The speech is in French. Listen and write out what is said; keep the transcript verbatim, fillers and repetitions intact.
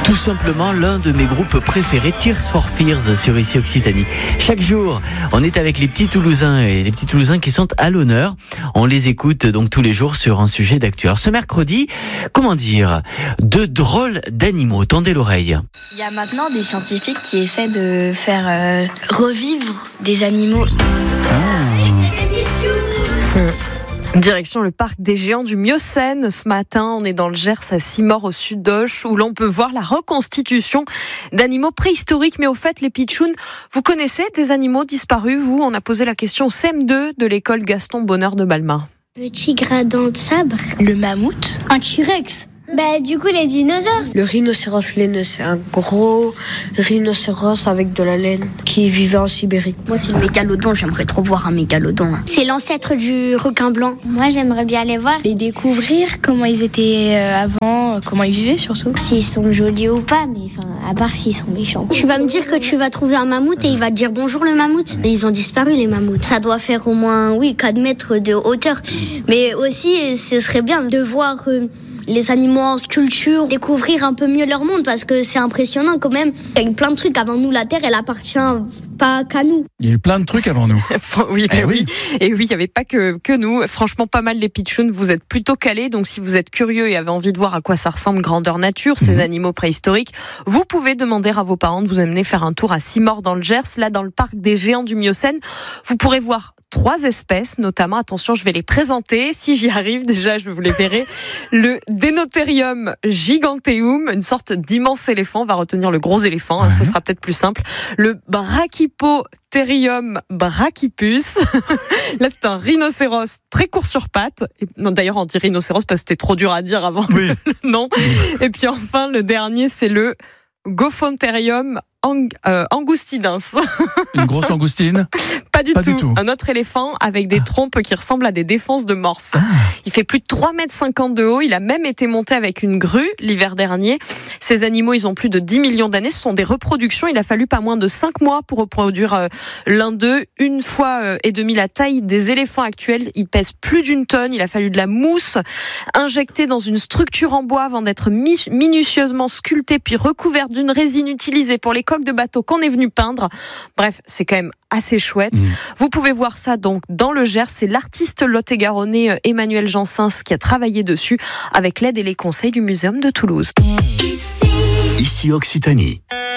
Tout simplement l'un de mes groupes préférés, Tears for Fears, sur Ici Occitanie. Chaque jour, on est avec les petits Toulousains et les petits Toulousains qui sont à l'honneur. On les écoute donc tous les jours sur un sujet d'actu. Alors ce mercredi, comment dire, de drôles d'animaux. Tendez l'oreille. Il y a maintenant des scientifiques qui essaient de faire euh, revivre des animaux. Mmh. Direction le parc des géants du Miocène. Ce matin, on est dans le Gers à Simort au sud d'Auch où l'on peut voir la reconstitution d'animaux préhistoriques. Mais au fait, les pitchouns, vous connaissez des animaux disparus? Vous, on a posé la question au C M deux de l'école Gaston Bonheur de Balma. Le tigre à dents de sabre. Le mammouth. Un T-Rex. Bah du coup les dinosaures. Le rhinocéros laineux, c'est un gros rhinocéros avec de la laine qui vivait en Sibérie. Moi c'est le mégalodon, j'aimerais trop voir un mégalodon. C'est l'ancêtre du requin blanc. Moi j'aimerais bien les voir. Les découvrir, comment ils étaient avant, comment ils vivaient surtout. S'ils sont jolis ou pas, mais enfin à part s'ils sont méchants. Tu vas me dire que tu vas trouver un mammouth et il va te dire bonjour le mammouth. Ils ont disparu les mammouths. Ça doit faire au moins oui quatre mètres de hauteur. Mais aussi ce serait bien de voir... Euh, les animaux en sculpture, découvrir un peu mieux leur monde parce que c'est impressionnant quand même. Il y a eu plein de trucs avant nous, la Terre elle appartient pas qu'à nous. Il y a eu plein de trucs avant nous. oui, eh oui. oui. Et oui, il n'y avait pas que, que nous. Franchement, pas mal les pitchouns. Vous êtes plutôt calés. Donc, si vous êtes curieux et avez envie de voir à quoi ça ressemble grandeur nature, ces mmh. animaux préhistoriques, vous pouvez demander à vos parents de vous amener faire un tour à Simort dans le Gers, là dans le parc des géants du Miocène. Vous pourrez voir trois espèces, notamment, attention, je vais les présenter. Si j'y arrive, déjà, je vous les verrai. Le Denotherium giganteum, une sorte d'immense éléphant. On va retenir le gros éléphant, hein, ça sera peut-être plus simple. Le Brachypotherium brachypus. Là, c'est un rhinocéros très court sur pattes. Et, non, d'ailleurs, on dit rhinocéros parce que c'était trop dur à dire avant. Oui. non. Et puis enfin, le dernier, c'est le Gophontherium ang- euh, angustidens. Une grosse angoustine? Pas du Pas tout. du tout. Un autre éléphant avec des trompes qui ressemblent à des défenses de morse. Ah. Il fait plus de trois mètres cinquante de haut. Il a même été monté avec une grue l'hiver dernier. Ces animaux, ils ont plus de dix millions d'années. Ce sont des reproductions. Il a fallu pas moins de cinq mois pour reproduire euh, l'un d'eux. Une fois euh, et demi la taille des éléphants actuels. Il pèse plus d'une tonne. Il a fallu de la mousse injectée dans une structure en bois avant d'être mi- minutieusement sculptée puis recouverte d'une résine utilisée pour les coques de bateau qu'on est venu peindre. Bref, c'est quand même assez chouette. Mmh. Vous pouvez voir ça donc dans le Gers. C'est l'artiste lot-et-garonnais Emmanuel Jansens qui a travaillé dessus avec l'aide et les conseils du Muséum de Toulouse. Ici Occitanie.